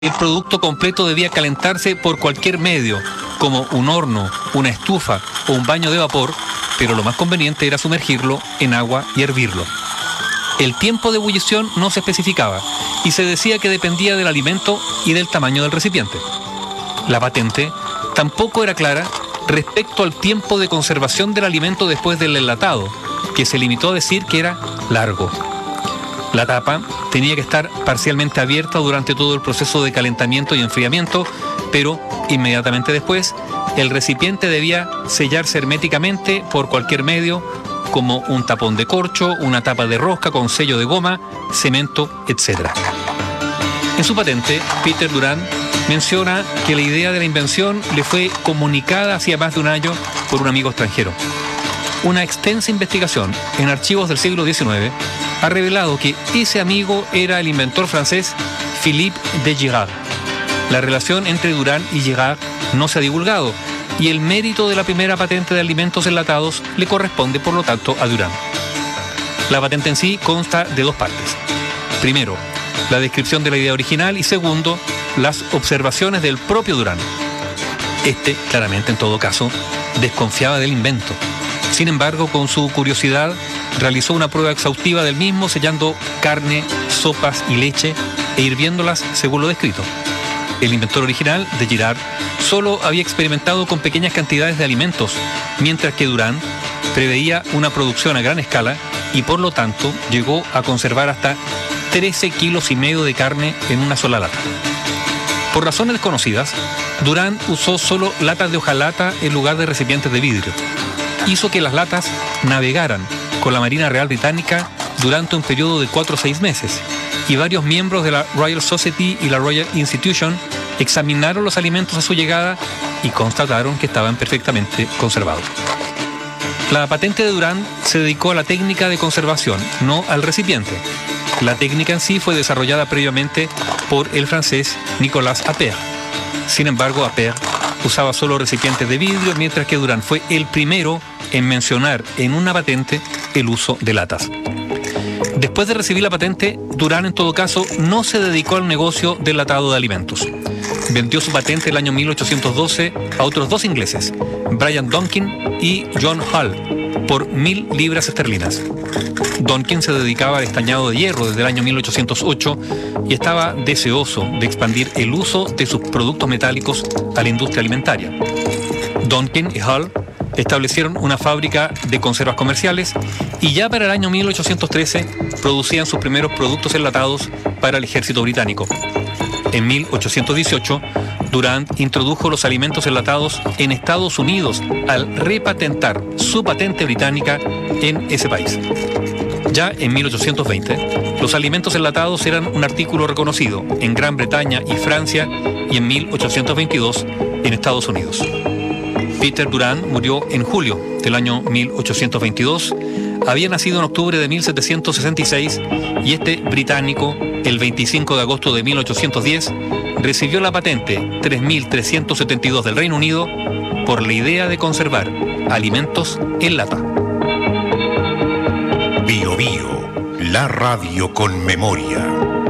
El producto completo debía calentarse por cualquier medio, como un horno, una estufa o un baño de vapor, pero lo más conveniente era sumergirlo en agua y hervirlo. El tiempo de ebullición no se especificaba y se decía que dependía del alimento y del tamaño del recipiente. La patente tampoco era clara respecto al tiempo de conservación del alimento después del enlatado, que se limitó a decir que era largo. La tapa tenía que estar parcialmente abierta durante todo el proceso de calentamiento y enfriamiento, pero inmediatamente después el recipiente debía sellarse herméticamente por cualquier medio, como un tapón de corcho, una tapa de rosca con sello de goma, cemento, etc. En su patente, Peter Durand menciona que la idea de la invención le fue comunicada hacía más de un año por un amigo extranjero. Una extensa investigación en archivos del siglo XIX ha revelado que ese amigo era el inventor francés Philippe de Girard. La relación entre Durand y Girard no se ha divulgado y el mérito de la primera patente de alimentos enlatados le corresponde, por lo tanto, a Durand. La patente en sí consta de dos partes. Primero, la descripción de la idea original y segundo, las observaciones del propio Durand. Este, claramente, en todo caso, desconfiaba del invento. Sin embargo, con su curiosidad, realizó una prueba exhaustiva del mismo, sellando carne, sopas y leche e hirviéndolas según lo descrito. El inventor original, de Girard, solo había experimentado con pequeñas cantidades de alimentos, mientras que Durand preveía una producción a gran escala y por lo tanto llegó a conservar hasta 13,5 kilos de carne en una sola lata. Por razones desconocidas, Durand usó solo latas de hojalata en lugar de recipientes de vidrio. Hizo que las latas navegaran con la Marina Real Británica durante un periodo de 4 o 6 meses, y varios miembros de la Royal Society y la Royal Institution examinaron los alimentos a su llegada y constataron que estaban perfectamente conservados. La patente de Durand se dedicó a la técnica de conservación, no al recipiente. La técnica en sí fue desarrollada previamente por el francés Nicolas Appert. Sin embargo, Appert usaba solo recipientes de vidrio, mientras que Durand fue el primero en mencionar en una patente el uso de latas. Después de recibir la patente, Durand en todo caso no se dedicó al negocio del enlatado de alimentos. Vendió su patente el año 1812 a otros dos ingleses, Brian Donkin y John Hull, por 1.000 libras esterlinas. Donkin se dedicaba al estañado de hierro desde el año 1808 y estaba deseoso de expandir el uso de sus productos metálicos a la industria alimentaria. Donkin y Hull establecieron una fábrica de conservas comerciales y ya para el año 1813 producían sus primeros productos enlatados para el ejército británico. En 1818, Durand introdujo los alimentos enlatados en Estados Unidos al repatentar su patente británica en ese país. Ya en 1820, los alimentos enlatados eran un artículo reconocido en Gran Bretaña y Francia, y en 1822 en Estados Unidos. Peter Durand murió en julio del año 1822. Había nacido en octubre de 1766 y este británico, el 25 de agosto de 1810, recibió la patente 3372 del Reino Unido por la idea de conservar alimentos en lata. Bio Bio, la radio con memoria.